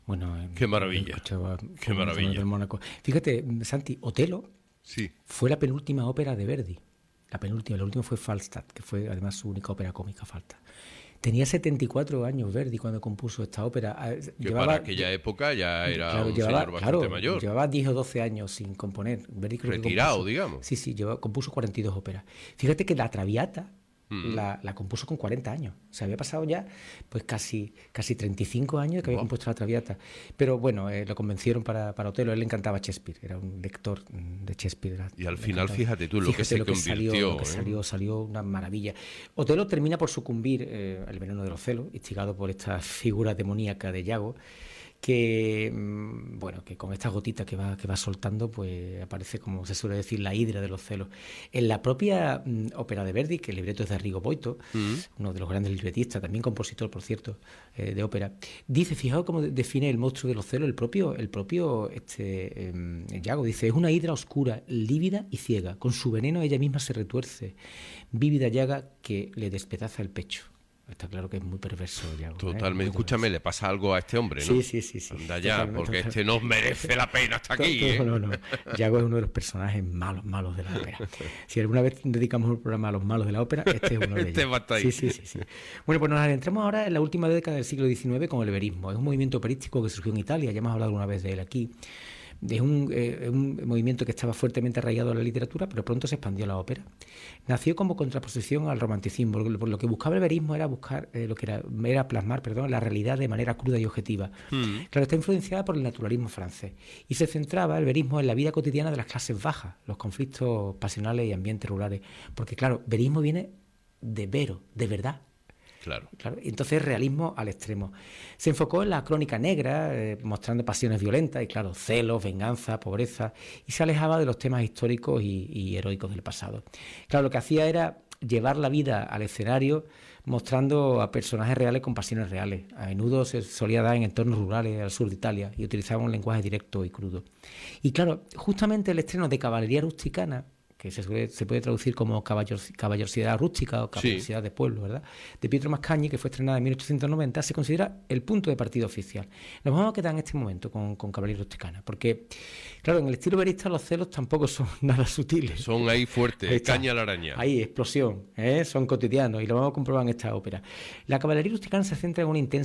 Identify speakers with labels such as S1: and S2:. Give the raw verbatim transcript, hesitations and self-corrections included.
S1: Bueno,
S2: qué maravilla. Qué maravilla.
S1: Del Mónaco. Fíjate, Santi, Otelo
S2: sí.
S1: fue la penúltima ópera de Verdi. La penúltima, la última fue Falstaff, que fue además su única ópera cómica, Falstaff. Tenía setenta y cuatro años Verdi cuando compuso esta ópera.
S2: Que llevaba, para aquella época ya era
S1: claro,
S2: un
S1: llevaba,
S2: señor bastante
S1: claro,
S2: mayor.
S1: Llevaba diez o doce años sin componer. Verdi creo
S2: Retirado,
S1: que compuso,
S2: digamos.
S1: Sí, sí, llevaba, compuso cuarenta y dos óperas. Fíjate que La Traviata mm. la, la compuso con cuarenta años. O sea, había pasado ya pues casi, casi treinta y cinco años que había wow. compuesto La Traviata. Pero bueno, eh, lo convencieron para, para Otelo. Él le encantaba Shakespeare, era un lector de Shakespeare.
S2: Y al final, fíjate tú, lo
S1: fíjate
S2: que se
S1: lo que
S2: convirtió.
S1: Salió, lo que
S2: ¿eh?
S1: salió, salió una maravilla. Otelo termina por sucumbir eh, al veneno de los celos, instigado por esta figura demoníaca de Yago, que bueno, que con estas gotitas que va, que va soltando, pues aparece, como se suele decir, la hidra de los celos. En la propia mm, ópera de Verdi, que el libreto es de Arrigo Boito, mm. uno de los grandes libretistas, también compositor, por cierto, eh, de ópera, dice, fijaos cómo define el monstruo de los celos, el propio, el propio este, eh, Yago, dice, es una hidra oscura, lívida y ciega, con su veneno ella misma se retuerce, vívida llaga que le despedaza el pecho. Está claro que es muy perverso Yago.
S2: Totalmente.
S1: ¿eh?
S2: Escúchame, perverso. Le pasa algo a este hombre, ¿no?
S1: Sí, sí, sí. sí
S2: Anda ya, porque este no merece la pena hasta aquí, ¿eh?
S1: No, no, no. Yago es uno de los personajes malos, malos de la ópera. Si alguna vez dedicamos un programa a los malos de la ópera, este es uno de ellos.
S2: Este va a estar ahí.
S1: Sí, sí, sí, sí. Bueno, pues nos adentramos ahora en la última década del siglo diecinueve con el verismo. Es un movimiento operístico que surgió en Italia, ya hemos hablado alguna vez de él aquí. Es un, eh, un movimiento que estaba fuertemente arraigado a la literatura, pero pronto se expandió a la ópera. Nació como contraposición al romanticismo. Por lo que buscaba el verismo era buscar eh, lo que era, era plasmar, perdón, la realidad de manera cruda y objetiva. Mm. Claro, está influenciada por el naturalismo francés y se centraba el verismo en la vida cotidiana de las clases bajas, los conflictos pasionales y ambientes rurales. Porque claro, verismo viene de vero, de verdad.
S2: Claro.
S1: Claro. Entonces, realismo al extremo. Se enfocó en la crónica negra, eh, mostrando pasiones violentas y, claro, celos, venganza, pobreza, y se alejaba de los temas históricos y, y heroicos del pasado. Claro, lo que hacía era llevar la vida al escenario mostrando a personajes reales con pasiones reales. A menudo se solía dar en entornos rurales al sur de Italia y utilizaba un lenguaje directo y crudo. Y, claro, justamente el estreno de Caballería Rusticana, que se, suele, se puede traducir como caballos, caballerosidad rústica o caballerosidad sí. de pueblo, ¿verdad?, de Pietro Mascagni, que fue estrenada en mil ochocientos noventa, se considera el punto de partida oficial. Nos vamos a quedar en este momento con, con Caballería Rusticana, porque, claro, en el estilo verista los celos tampoco son nada sutiles.
S2: Son ahí fuertes, ahí caña a la araña.
S1: Ahí, explosión, ¿eh? Son cotidianos, y lo vamos a comprobar en esta ópera. La Caballería Rusticana se centra en una intensa